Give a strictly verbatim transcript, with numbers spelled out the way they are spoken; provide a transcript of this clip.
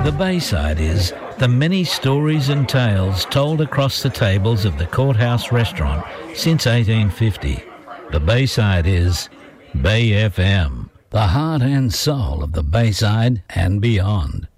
The Bayside is the many stories and tales told across the tables of the Courthouse Restaurant since eighteen fifty. The Bayside is Bay F M, the heart and soul of the Bayside and beyond.